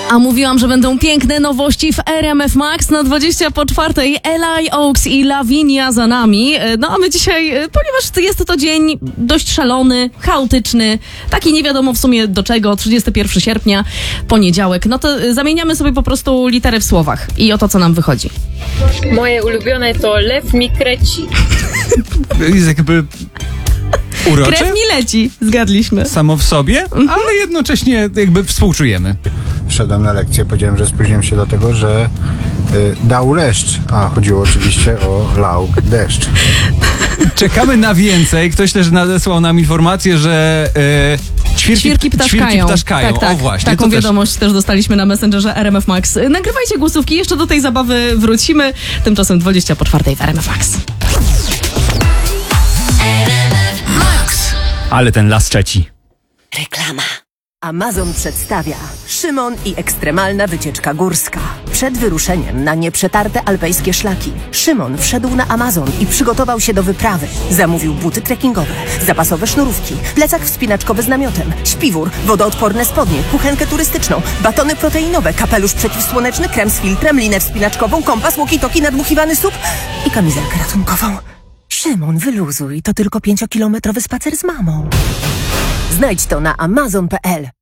A mówiłam, że będą piękne nowości w RMF Max na 4:20. Eli Oaks i Lavinia za nami. No a my dzisiaj, ponieważ jest to dzień dość szalony, chaotyczny, taki nie wiadomo w sumie do czego, 31 sierpnia, poniedziałek, no to zamieniamy sobie po prostu litery w słowach i oto co nam wychodzi. Moje ulubione to lew mi kreci. Jest jakby urocze? Krew mi leci, zgadliśmy. Samo w sobie, ale jednocześnie jakby współczujemy. Wszedłem na lekcję, powiedziałem, że spóźniłem się do tego, że dał leszcz, a chodziło oczywiście o lał deszcz. Czekamy na więcej. Ktoś też nadesłał nam informację, że Świrki ptaszkają. Tak, O właśnie. taką wiadomość też dostaliśmy na Messengerze RMF Max. Nagrywajcie głosówki, jeszcze do tej zabawy wrócimy. Tymczasem 4:20 w RMF Max. Ale ten las trzeci. Reklama. Amazon przedstawia Szymon i ekstremalna wycieczka górska. Przed wyruszeniem na nieprzetarte alpejskie szlaki Szymon wszedł na Amazon i przygotował się do wyprawy. Zamówił buty trekkingowe, zapasowe sznurówki, plecak wspinaczkowy z namiotem, śpiwór, wodoodporne spodnie, kuchenkę turystyczną, batony proteinowe, kapelusz przeciwsłoneczny, krem z filtrem, linę wspinaczkową, kompas, walkie-talkie, nadmuchiwany SUP i kamizelkę ratunkową. Szymon, wyluzuj, to tylko 5-kilometrowy spacer z mamą. Znajdź to na amazon.pl.